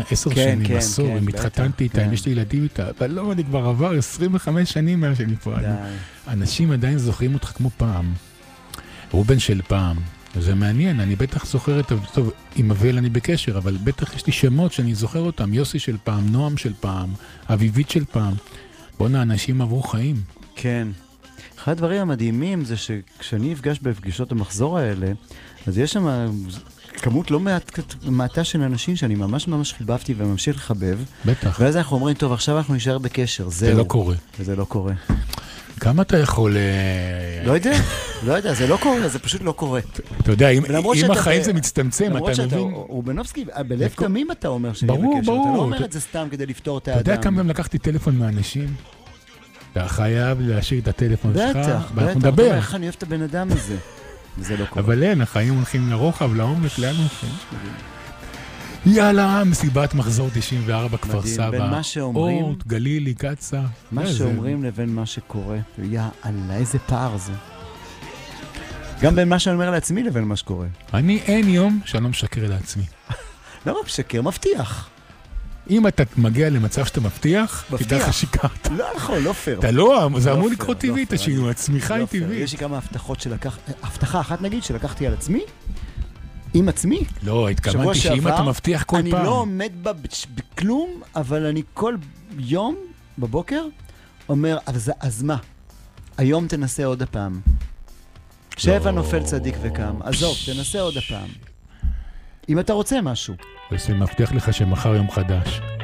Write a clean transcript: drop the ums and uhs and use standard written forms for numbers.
10 שנים, עשור, אם התחתנתי איתה, אם יש לי ילדים איתה, אבל לא, אני כבר עבר 25 שנים מאז שאני פה. אנשים עדיין זוכרים אותך כמו פעם. רובן של פעם. זה מעניין, אני בטח זוכר את... טוב, עם אבל אני בקשר, אבל בטח יש לי שמות שאני זוכר אותם. יוסי של פעם, נועם של פעם, אביבית של פעם. בוא'נה, אנשים עברו חיים. כן. אחד הדברים המדהימים זה שכשאני אפגש בפגישות המחזור האלה, אז יש שם כמות לא מעטה של אנשים שאני ממש ממש חיבבתי וממשיך לחבב. בטח. ואז אנחנו אומרים, טוב, עכשיו אנחנו נשאר בקשר, זהו. זה לא קורה. וזה לא קורה. כמה אתה יכול... לא יודע, זה לא קורה, זה פשוט לא קורה. אתה יודע, אם החיים זה מצטמצם, אתה מבין... למרות שאתה, רובנובסקי, בלב תמים אתה אומר שאני ברור, בקשר. ברור. אתה לא אומר את זה סתם כדי לפתור את האדם. אתה יודע כמה גם לקחתי טלפון מאנשים? אתה חייב להשאיר את הטלפון שלך, ואנחנו נדבר. איך אני אוהב את הבן אדם הזה? וזה לא קורה. אבל אין, החיים הולכים לרוחב, לעומק, לאן הולכים. יאללה, מסיבת מחזור 94 כפר סבא. בין מה שאומרים... אורט, גלילי, קצה. מה שאומרים לבין מה שקורה. יאללה, איזה פער זה. גם בין מה שאני אומר לעצמי לבין מה שקורה. אין יום שאני לא משקר לעצמי. לא רק משקר, מבטיח. אם אתה מגיע למצב שאתה מבטיח, תדע לך שיקרת. לא נכון, לא פייר. אתה לא, זה אמור לקרות טבעי, תשינו, הצמיחה היא טבעית. יש לי כמה הבטחות הבטחה אחת נגיד שלקחתי על עצמי, עם עצמי. לא, התכוונתי שאם אתה מבטיח כל פעם. אני לא עומד בכלום, אבל אני כל יום בבוקר אומר, אז מה? היום תנסה עוד הפעם. 7 נופל צדיק וקם. עזוב, תנסה עוד הפעם. אם אתה רוצה משהו. זה מבטיח לך שמחר יום חדש.